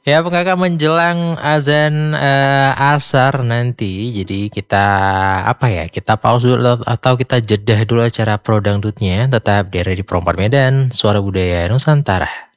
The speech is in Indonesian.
Ya, Kakak menjelang azan asar nanti. Jadi kita apa ya? Kita pause dulu atau kita jedah dulu acara Pro Dangdutnya. Tetap di Radio Perempuan Medan, Suara Budaya Nusantara.